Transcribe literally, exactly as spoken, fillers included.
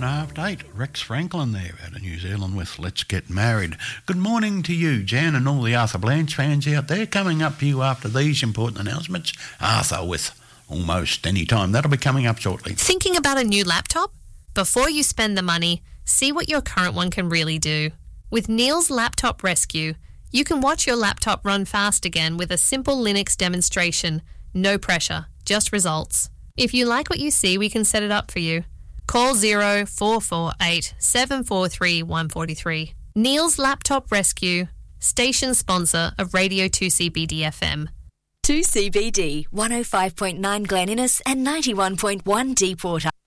and after eight. Rex Franklin there out of New Zealand with Let's Get Married. Good morning to you, Jan, and all the Arthur Blanche fans out there. Coming up for you after these important announcements, Arthur with Almost Any Time. That'll be coming up shortly. Thinking about a new laptop? Before you spend the money, see what your current one can really do. With Neil's Laptop Rescue, you can watch your laptop run fast again with a simple Linux demonstration. No pressure, just results. If you like what you see, we can set it up for you. Call zero four four eight seven four three one four three. Neil's Laptop Rescue, station sponsor of Radio two C B D F M. two C B D, one oh five point nine Glen Innes and ninety-one point one Deepwater.